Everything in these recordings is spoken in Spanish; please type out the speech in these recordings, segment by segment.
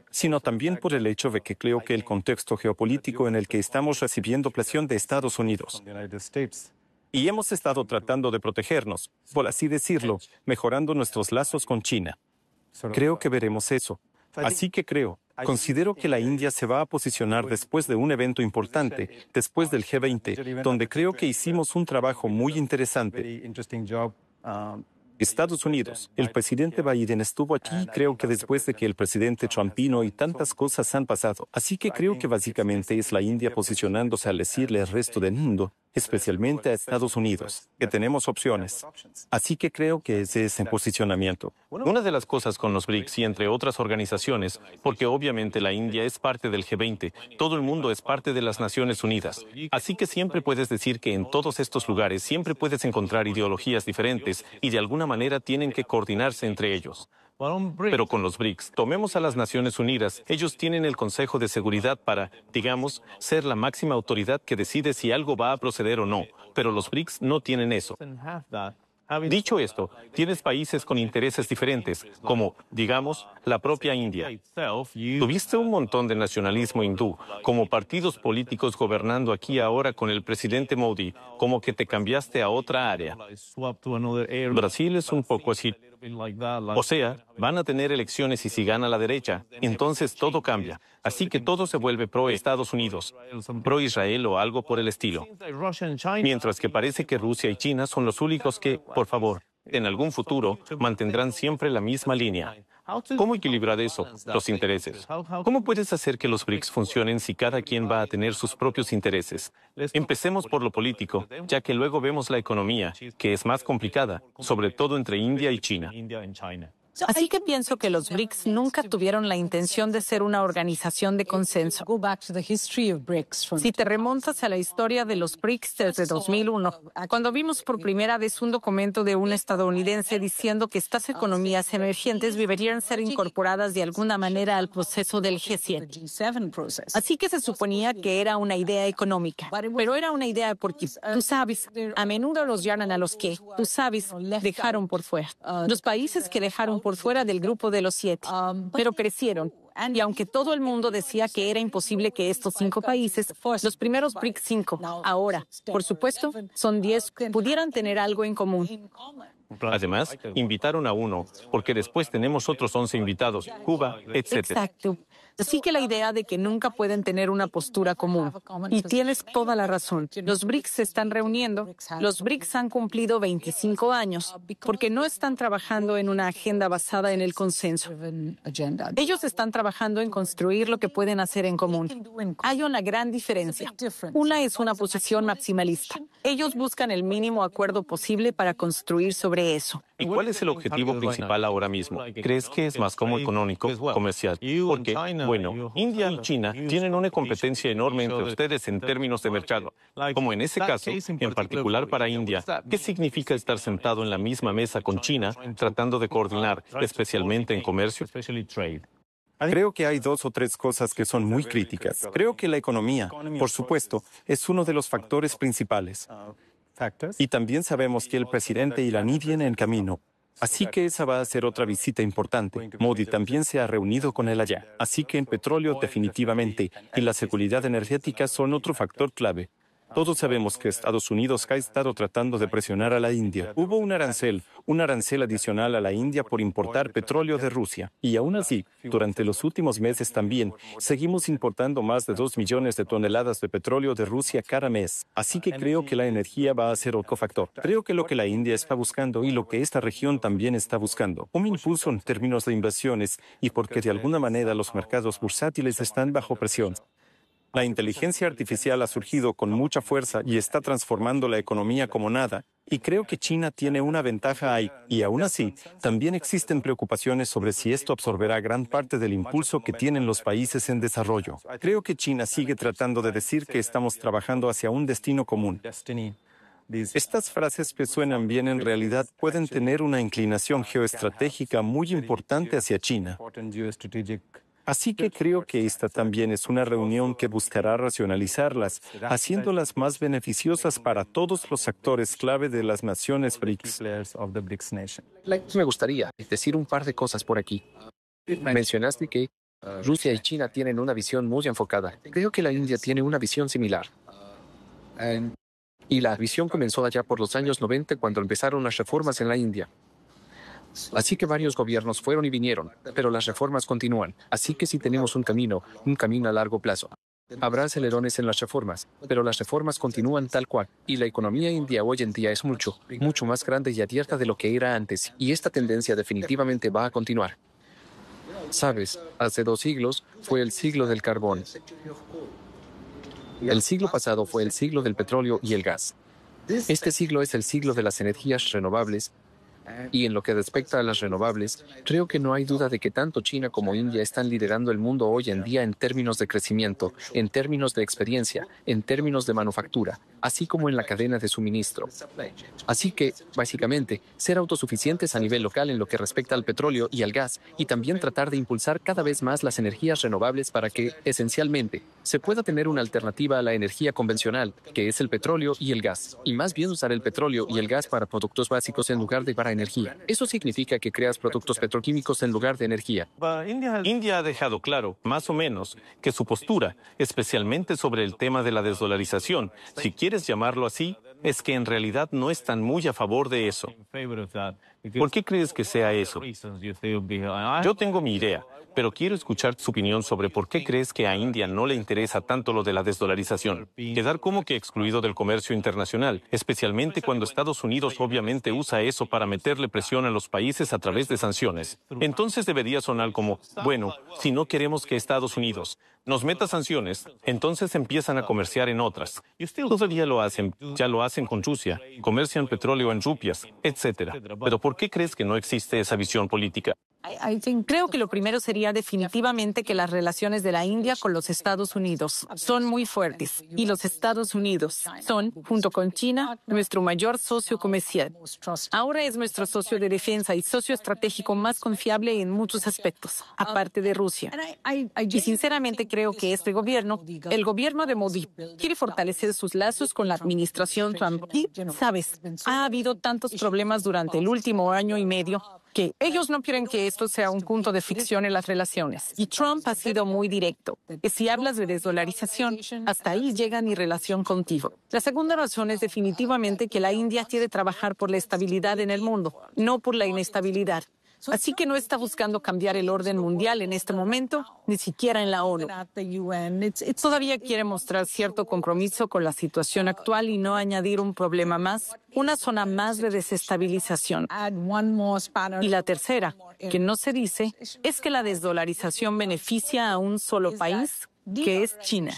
sino también por el hecho de que creo que el contexto geopolítico en el que estamos recibiendo presión de Estados Unidos. Y hemos estado tratando de protegernos, por así decirlo, mejorando nuestros lazos con China. Creo que veremos eso. Así que considero que la India se va a posicionar después de un evento importante, después del G20, donde creo que hicimos un trabajo muy interesante. Estados Unidos. El presidente Biden estuvo aquí y creo que después de que el presidente Trump vino y tantas cosas han pasado. Así que creo que básicamente es la India posicionándose al decirle al resto del mundo, especialmente a Estados Unidos, que tenemos opciones. Así que creo que ese es el posicionamiento. Una de las cosas con los BRICS y entre otras organizaciones, porque obviamente la India es parte del G20, todo el mundo es parte de las Naciones Unidas. Así que siempre puedes decir que en todos estos lugares siempre puedes encontrar ideologías diferentes y de alguna manera tienen que coordinarse entre ellos. Pero con los BRICS, tomemos a las Naciones Unidas, ellos tienen el Consejo de Seguridad para, digamos, ser la máxima autoridad que decide si algo va a proceder o no, pero los BRICS no tienen eso. Dicho esto, tienes países con intereses diferentes, como, digamos, la propia India. Tuviste un montón de nacionalismo hindú, como partidos políticos gobernando aquí ahora con el presidente Modi, como que te cambiaste a otra área. Brasil es un poco así. O sea, van a tener elecciones y si gana la derecha, entonces todo cambia. Así que todo se vuelve pro-Estados Unidos, pro-Israel o algo por el estilo. Mientras que parece que Rusia y China son los únicos que, por favor, en algún futuro, mantendrán siempre la misma línea. ¿Cómo equilibrar eso, los intereses? ¿Cómo puedes hacer que los BRICS funcionen si cada quien va a tener sus propios intereses? Empecemos por lo político, ya que luego vemos la economía, que es más complicada, sobre todo entre India y China. Así que pienso que los BRICS nunca tuvieron la intención de ser una organización de consenso. Si te remontas a la historia de los BRICS desde 2001, cuando vimos por primera vez un documento de un estadounidense diciendo que estas economías emergentes deberían ser incorporadas de alguna manera al proceso del G7. Así que se suponía que era una idea económica, pero era una idea porque, tú sabes, a menudo los llaman a los que, tú sabes, dejaron por fuera. Los países que dejaron por fuera del grupo de los 7, pero crecieron. Y aunque todo el mundo decía que era imposible que estos 5 países, los primeros BRICS 5, ahora, por supuesto, son 10, pudieran tener algo en común. Además, invitaron a uno, porque después tenemos otros 11 invitados, Cuba, etc. Exacto. Así que la idea de que nunca pueden tener una postura común. Y tienes toda la razón. Los BRICS se están reuniendo. Los BRICS han cumplido 25 años porque no están trabajando en una agenda basada en el consenso. Ellos están trabajando en construir lo que pueden hacer en común. Hay una gran diferencia. Una es una posición maximalista. Ellos buscan el mínimo acuerdo posible para construir sobre eso. ¿Y cuál es el objetivo principal ahora mismo? ¿Crees que es más como económico, comercial? Porque, bueno, India y China tienen una competencia enorme entre ustedes en términos de mercado. Como en ese caso, en particular para India, ¿qué significa estar sentado en la misma mesa con China tratando de coordinar, especialmente en comercio? Creo que hay 2 o 3 cosas que son muy críticas. Creo que la economía, por supuesto, es uno de los factores principales. Y también sabemos que el presidente iraní viene en camino. Así que esa va a ser otra visita importante. Modi también se ha reunido con él allá. Así que en petróleo definitivamente y la seguridad energética son otro factor clave. Todos sabemos que Estados Unidos ha estado tratando de presionar a la India. Hubo un arancel adicional a la India por importar petróleo de Rusia. Y aún así, durante los últimos meses también, seguimos importando más de 2 millones de toneladas de petróleo de Rusia cada mes. Así que creo que la energía va a ser otro factor. Creo que lo que la India está buscando y lo que esta región también está buscando, un impulso en términos de inversiones y porque de alguna manera los mercados bursátiles están bajo presión. La inteligencia artificial ha surgido con mucha fuerza y está transformando la economía como nada, y creo que China tiene una ventaja ahí. Y aún así, también existen preocupaciones sobre si esto absorberá gran parte del impulso que tienen los países en desarrollo. Creo que China sigue tratando de decir que estamos trabajando hacia un destino común. Estas frases que suenan bien en realidad pueden tener una inclinación geoestratégica muy importante hacia China. Así que creo que esta también es una reunión que buscará racionalizarlas, haciéndolas más beneficiosas para todos los actores clave de las naciones BRICS. Me gustaría decir un par de cosas por aquí. Mencionaste que Rusia y China tienen una visión muy enfocada. Creo que la India tiene una visión similar. Y la visión comenzó allá por los años 90 cuando empezaron las reformas en la India. Así que varios gobiernos fueron y vinieron, pero las reformas continúan. Así que sí tenemos un camino a largo plazo. Habrá acelerones en las reformas, pero las reformas continúan tal cual. Y la economía india hoy en día es mucho más grande y abierta de lo que era antes. Y esta tendencia definitivamente va a continuar. Sabes, hace 2 siglos fue el siglo del carbón. El siglo pasado fue el siglo del petróleo y el gas. Este siglo es el siglo de las energías renovables. Y en lo que respecta a las renovables, creo que no hay duda de que tanto China como India están liderando el mundo hoy en día en términos de crecimiento, en términos de experiencia, en términos de manufactura, así como en la cadena de suministro. Así que, básicamente, ser autosuficientes a nivel local en lo que respecta al petróleo y al gas, y también tratar de impulsar cada vez más las energías renovables para que, esencialmente, se pueda tener una alternativa a la energía convencional, que es el petróleo y el gas, y más bien usar el petróleo y el gas para productos básicos en lugar de para energía. Eso significa que creas productos petroquímicos en lugar de energía. India ha dejado claro, más o menos, que su postura, especialmente sobre el tema de la desdolarización, si quieres llamarlo así, es que en realidad no están muy a favor de eso. ¿Por qué crees que sea eso? Yo tengo mi idea, pero quiero escuchar su opinión sobre por qué crees que a India no le interesa tanto lo de la desdolarización. Quedar como que excluido del comercio internacional, especialmente cuando Estados Unidos obviamente usa eso para meterle presión a los países a través de sanciones. Entonces debería sonar como, bueno, si no queremos que Estados Unidos nos meta sanciones, entonces empiezan a comerciar en otras. Todavía lo hacen, ya lo hacen con Rusia, comercian petróleo en rupias, etc. Pero ¿por qué crees que no existe esa visión política? Creo que lo primero sería definitivamente que las relaciones de la India con los Estados Unidos son muy fuertes y los Estados Unidos son, junto con China, nuestro mayor socio comercial. Ahora es nuestro socio de defensa y socio estratégico más confiable en muchos aspectos, aparte de Rusia. Y sinceramente creo que este gobierno, el gobierno de Modi, quiere fortalecer sus lazos con la administración Trump. Y, sabes, ha habido tantos problemas durante el último año y medio que ellos no quieren que esto sea un punto de fricción en las relaciones. Y Trump ha sido muy directo, que si hablas de desdolarización, hasta ahí llega mi relación contigo. La segunda razón es definitivamente que la India quiere trabajar por la estabilidad en el mundo, no por la inestabilidad. Así que no está buscando cambiar el orden mundial en este momento, ni siquiera en la ONU. Todavía quiere mostrar cierto compromiso con la situación actual y no añadir un problema más, una zona más de desestabilización. Y la tercera, que no se dice, es que la desdolarización beneficia a un solo país, que es China.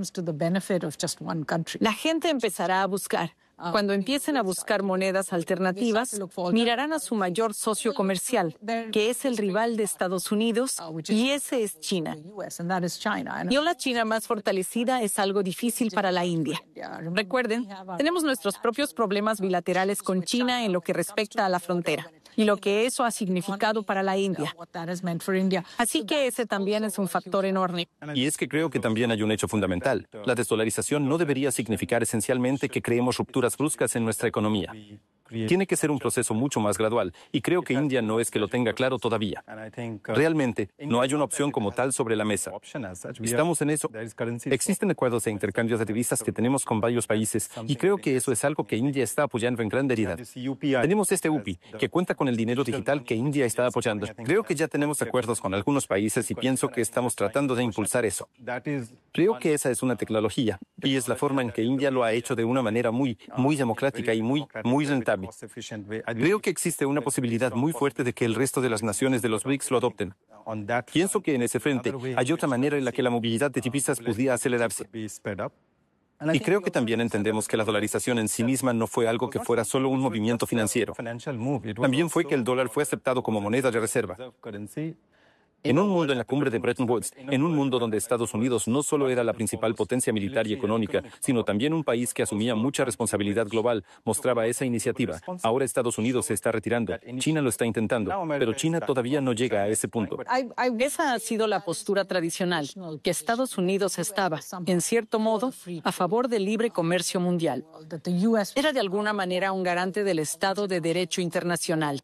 La gente empezará a buscar. Cuando empiecen a buscar monedas alternativas, mirarán a su mayor socio comercial, que es el rival de Estados Unidos, y ese es China. Y una China más fortalecida es algo difícil para la India. Recuerden, tenemos nuestros propios problemas bilaterales con China en lo que respecta a la frontera y lo que eso ha significado para la India. Así que ese también es un factor enorme. Y es que creo que también hay un hecho fundamental. La desdolarización no debería significar esencialmente que creemos rupturas bruscas en nuestra economía. Tiene que ser un proceso mucho más gradual, y creo que India no es que lo tenga claro todavía. Realmente, no hay una opción como tal sobre la mesa. Estamos en eso. Existen acuerdos de intercambios de divisas que tenemos con varios países, y creo que eso es algo que India está apoyando en gran medida. Tenemos este UPI, que cuenta con el dinero digital que India está apoyando. Creo que ya tenemos acuerdos con algunos países y pienso que estamos tratando de impulsar eso. Creo que esa es una tecnología, y es la forma en que India lo ha hecho de una manera muy democrática y muy rentable. Creo que existe una posibilidad muy fuerte de que el resto de las naciones de los BRICS lo adopten. Pienso que en ese frente hay otra manera en la que la movilidad de divisas podría acelerarse. Y creo que también entendemos que la dolarización en sí misma no fue algo que fuera solo un movimiento financiero. También fue que el dólar fue aceptado como moneda de reserva. En un mundo en la cumbre de Bretton Woods, en un mundo donde Estados Unidos no solo era la principal potencia militar y económica, sino también un país que asumía mucha responsabilidad global, mostraba esa iniciativa. Ahora Estados Unidos se está retirando. China lo está intentando, pero China todavía no llega a ese punto. Esa ha sido la postura tradicional, que Estados Unidos estaba, en cierto modo, a favor del libre comercio mundial. Era de alguna manera un garante del Estado de Derecho internacional.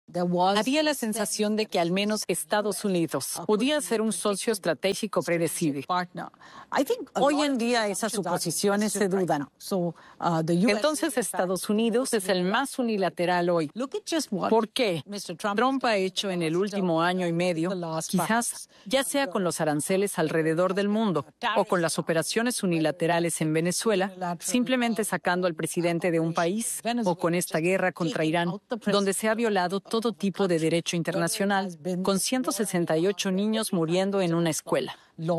Había la sensación de que al menos Estados Unidos podía ser un socio estratégico predecible. Hoy en día esas suposiciones se dudan. Entonces Estados Unidos es el más unilateral hoy. ¿Por qué? Trump ha hecho en el último año y medio, quizás ya sea con los aranceles alrededor del mundo o con las operaciones unilaterales en Venezuela, simplemente sacando al presidente de un país, o con esta guerra contra Irán, donde se ha violado todo tipo de derecho internacional, con 168 niños muriendo en una escuela.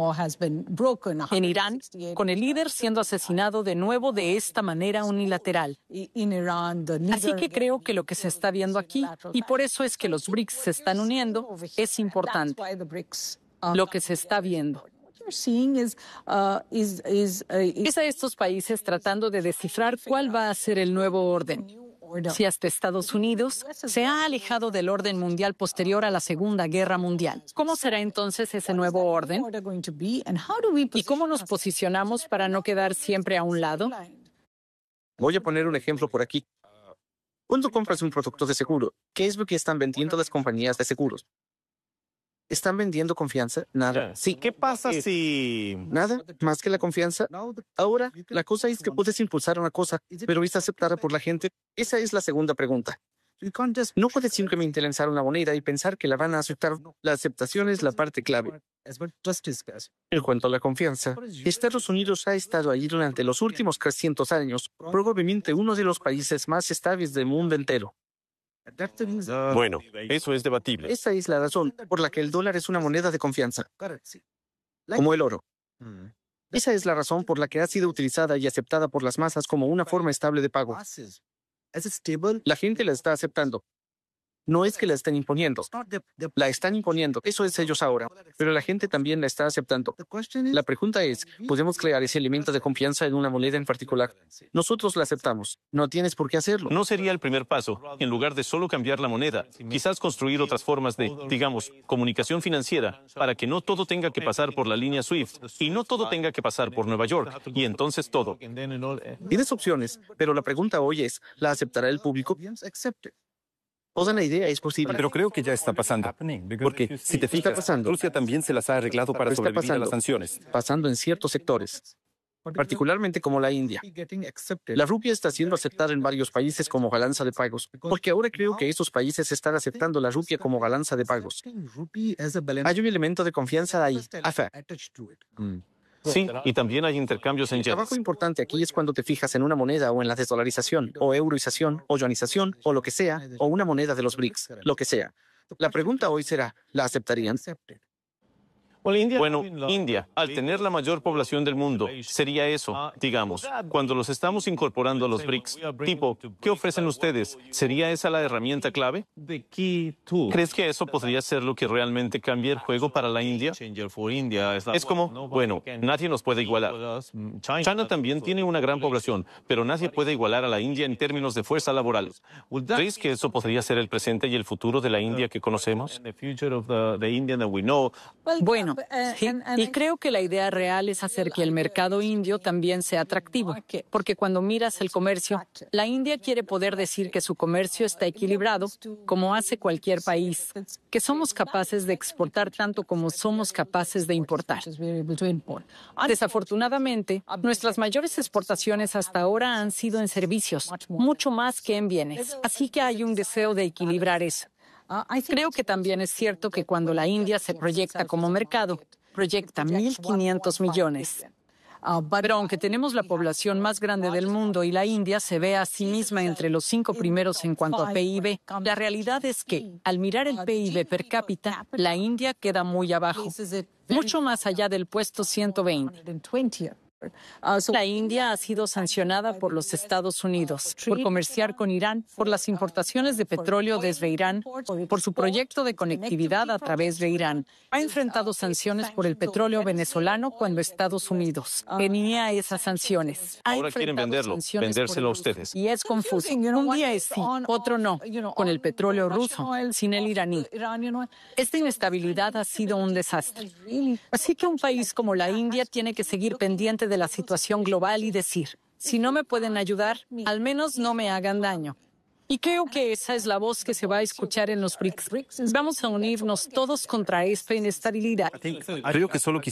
En Irán, con el líder siendo asesinado de nuevo de esta manera unilateral. Así que creo que lo que se está viendo aquí, y por eso es que los BRICS se están uniendo, es importante. Lo que se está viendo. Es a estos países tratando de descifrar cuál va a ser el nuevo orden. Si hasta Estados Unidos se ha alejado del orden mundial posterior a la Segunda Guerra Mundial, ¿cómo será entonces ese nuevo orden? ¿Y cómo nos posicionamos para no quedar siempre a un lado? Voy a poner un ejemplo por aquí. Cuando compras un producto de seguro, ¿qué es lo que están vendiendo las compañías de seguros? ¿Están vendiendo confianza? Nada. Sí, ¿qué pasa si...? Nada, más que la confianza. Ahora, la cosa es que puedes impulsar una cosa, pero ¿es aceptada por la gente? Esa es la segunda pregunta. No puedes simplemente lanzar una moneda y pensar que la van a aceptar. La aceptación es la parte clave. En cuanto a la confianza, Estados Unidos ha estado allí durante los últimos 300 años, probablemente uno de los países más estables del mundo entero. Bueno, eso es debatible. Esa es la razón por la que el dólar es una moneda de confianza, como el oro. Esa es la razón por la que ha sido utilizada y aceptada por las masas como una forma estable de pago. La gente la está aceptando. No es que la estén imponiendo. La están imponiendo. Eso es ellos ahora. Pero la gente también la está aceptando. La pregunta es, ¿podemos crear ese elemento de confianza en una moneda en particular? Nosotros la aceptamos. No tienes por qué hacerlo. No sería el primer paso, en lugar de solo cambiar la moneda, quizás construir otras formas de, digamos, comunicación financiera, para que no todo tenga que pasar por la línea SWIFT y no todo tenga que pasar por Nueva York, y entonces todo. Tienes opciones, pero la pregunta hoy es, ¿la aceptará el público? Toda la idea es posible. Pero creo que ya está pasando. Porque si te fijas, Rusia también se las ha arreglado para sobrevivir a las sanciones. Pasando en ciertos sectores, particularmente como la India. La rupia está siendo aceptada en varios países como balanza de pagos, porque ahora creo que esos países están aceptando la rupia como balanza de pagos. Hay un elemento de confianza ahí. Sí, y también hay intercambios en El yenes. trabajo importante aquí es cuando te fijas en una moneda o en la desdolarización, o euroización, o yuanización, o lo que sea, o una moneda de los BRICS, lo que sea. La pregunta hoy será, ¿la aceptarían? Bueno, India, al tener la mayor población del mundo, sería eso, digamos, cuando los estamos incorporando a los BRICS. Tipo, ¿qué ofrecen ustedes? ¿Sería esa la herramienta clave? ¿Crees que eso podría ser lo que realmente cambie el juego para la India? Es como, bueno, nadie nos puede igualar. China también tiene una gran población, pero nadie puede igualar a la India en términos de fuerza laboral. ¿Crees que eso podría ser el presente y el futuro de la India que conocemos? Bueno, sí, y creo que la idea real es hacer que el mercado indio también sea atractivo, porque cuando miras el comercio, la India quiere poder decir que su comercio está equilibrado, como hace cualquier país, que somos capaces de exportar tanto como somos capaces de importar. Desafortunadamente, nuestras mayores exportaciones hasta ahora han sido en servicios, mucho más que en bienes, así que hay un deseo de equilibrar eso. Creo que también es cierto que cuando la India se proyecta como mercado, proyecta 1.500 millones. Pero aunque tenemos la población más grande del mundo y la India se ve a sí misma entre los 5 primeros en cuanto a PIB, la realidad es que, al mirar el PIB per cápita, la India queda muy abajo, mucho más allá del puesto 120. La India ha sido sancionada por los Estados Unidos por comerciar con Irán, por las importaciones de petróleo desde Irán, por su proyecto de conectividad a través de Irán. Ha enfrentado sanciones por el petróleo venezolano cuando Estados Unidos tenía esas sanciones. Ahora quieren venderlo, vendérselo a ustedes. Y es confuso. Un día es sí, otro no, con el petróleo ruso, sin el iraní. Esta inestabilidad ha sido un desastre. Así que un país como la India tiene que seguir pendiente de la situación global y decir, si no me pueden ayudar, al menos no me hagan daño. Y creo que esa es la voz que se va a escuchar en los BRICS. Vamos a unirnos todos contra esta inestabilidad. Creo que solo